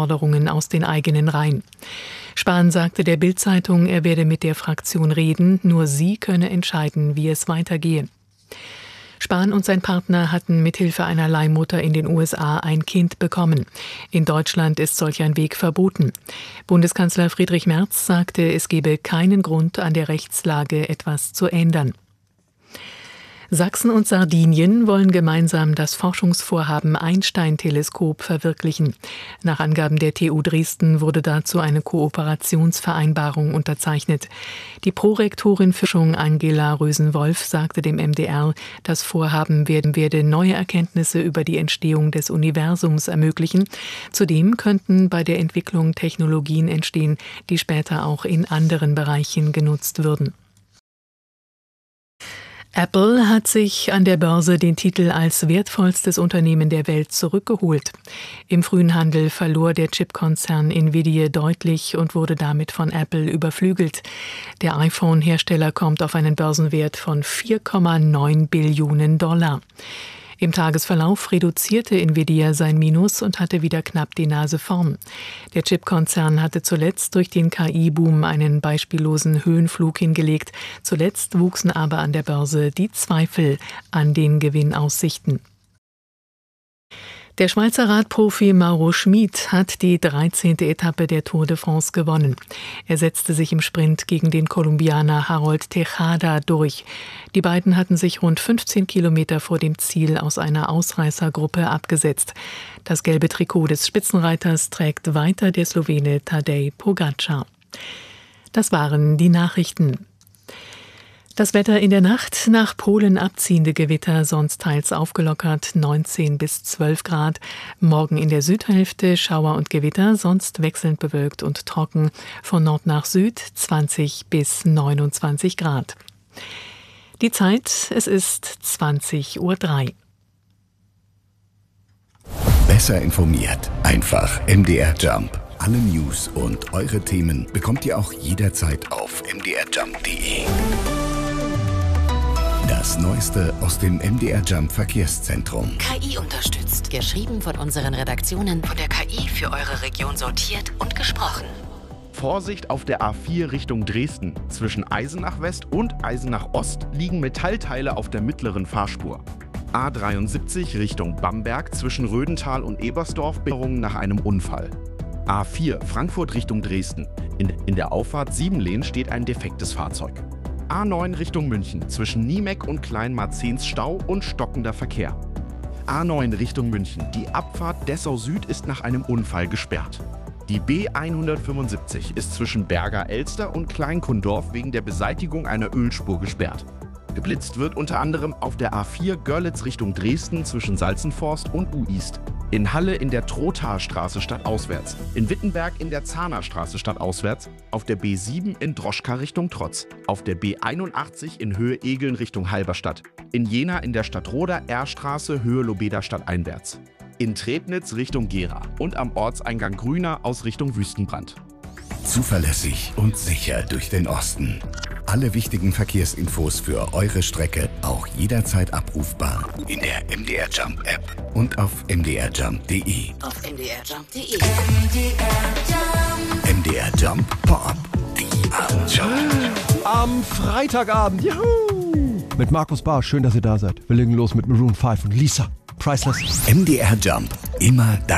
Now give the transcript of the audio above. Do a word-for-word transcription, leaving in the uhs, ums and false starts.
Forderungen aus den eigenen Reihen. Spahn sagte der Bild-Zeitung, er werde mit der Fraktion reden, nur sie könne entscheiden, wie es weitergehe. Spahn und sein Partner hatten mithilfe einer Leihmutter in den U S A ein Kind bekommen. In Deutschland ist solch ein Weg verboten. Bundeskanzler Friedrich Merz sagte, es gebe keinen Grund, an der Rechtslage etwas zu ändern. Sachsen und Sardinien wollen gemeinsam das Forschungsvorhaben Einstein-Teleskop verwirklichen. Nach Angaben der T U Dresden wurde dazu eine Kooperationsvereinbarung unterzeichnet. Die Prorektorin für Forschung Angela Rösen-Wolf sagte dem M D R, das Vorhaben werden werde neue Erkenntnisse über die Entstehung des Universums ermöglichen. Zudem könnten bei der Entwicklung Technologien entstehen, die später auch in anderen Bereichen genutzt würden. Apple hat sich an der Börse den Titel als wertvollstes Unternehmen der Welt zurückgeholt. Im frühen Handel verlor der Chipkonzern Nvidia deutlich und wurde damit von Apple überflügelt. Der iPhone-Hersteller kommt auf einen Börsenwert von vier Komma neun Billionen Dollar. Im Tagesverlauf reduzierte Nvidia sein Minus und hatte wieder knapp die Nase vorn. Der Chipkonzern hatte zuletzt durch den K I-Boom einen beispiellosen Höhenflug hingelegt. Zuletzt wuchsen aber an der Börse die Zweifel an den Gewinnaussichten. Der Schweizer Radprofi Mauro Schmid hat die dreizehnte Etappe der Tour de France gewonnen. Er setzte sich im Sprint gegen den Kolumbianer Harold Tejada durch. Die beiden hatten sich rund fünfzehn Kilometer vor dem Ziel aus einer Ausreißergruppe abgesetzt. Das gelbe Trikot des Spitzenreiters trägt weiter der Slowene Tadej Pogačar. Das waren die Nachrichten. Das Wetter in der Nacht: nach Polen abziehende Gewitter, sonst teils aufgelockert, neunzehn bis zwölf Grad. Morgen in der Südhälfte Schauer und Gewitter, sonst wechselnd bewölkt und trocken. Von Nord nach Süd zwanzig bis neunundzwanzig Grad. Die Zeit, es ist zwanzig Uhr drei. Besser informiert, einfach M D R Jump. Alle News und eure Themen bekommt ihr auch jederzeit auf m d r jump punkt d e. Das Neueste aus dem M D R Jump Verkehrszentrum. K I unterstützt. Geschrieben von unseren Redaktionen, von der K I für eure Region sortiert und gesprochen. Vorsicht auf der A vier Richtung Dresden. Zwischen Eisenach West und Eisenach Ost liegen Metallteile auf der mittleren Fahrspur. A dreiundsiebzig Richtung Bamberg zwischen Rödental und Ebersdorf, Behinderung nach einem Unfall. A vier Frankfurt Richtung Dresden. In, in der Auffahrt Siebenlehn steht ein defektes Fahrzeug. A neun Richtung München, zwischen Niemeck und Kleinmarzens Stau und stockender Verkehr. A neun Richtung München, die Abfahrt Dessau Süd ist nach einem Unfall gesperrt. Die B hundertfünfundsiebzig ist zwischen Berger Elster und Kleinkundorf wegen der Beseitigung einer Ölspur gesperrt. Geblitzt wird unter anderem auf der A vier Görlitz Richtung Dresden zwischen Salzenforst und U-East. In Halle in der Trothaarstraße stadtauswärts, in Wittenberg in der Zahnerstraße stadtauswärts, auf der B sieben in Droschka Richtung Trotz, auf der B einundachtzig in Höhe Egeln Richtung Halberstadt, in Jena in der Stadtroder R-Straße Höhe Lobeda stadteinwärts, in Trebnitz Richtung Gera und am Ortseingang Grüner aus Richtung Wüstenbrand. Zuverlässig und sicher durch den Osten. Alle wichtigen Verkehrsinfos für eure Strecke auch jederzeit abrufbar in der M D R Jump App und auf m d r jump punkt d e. Auf m d r jump punkt d e. M D R Jump Pop. Die Abendshow. Am Freitagabend, juhu! Mit Markus Barr, schön, dass ihr da seid. Wir legen los mit Maroon fünf und Lisa. Priceless. M D R Jump. Immer da.